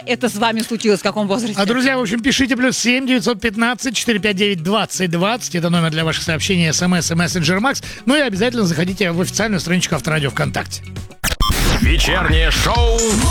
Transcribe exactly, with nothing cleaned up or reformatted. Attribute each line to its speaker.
Speaker 1: это с вами случилось, в каком возрасте?
Speaker 2: А, друзья, в общем, пишите плюс семь девятьсот пятнадцать четыреста пятьдесят девять двадцать двадцать. Это номер для ваших сообщений, смс и мессенджер Макс. Ну и обязательно заходите в официальную страничку Авторадио ВКонтакте.
Speaker 3: Вечернее шоу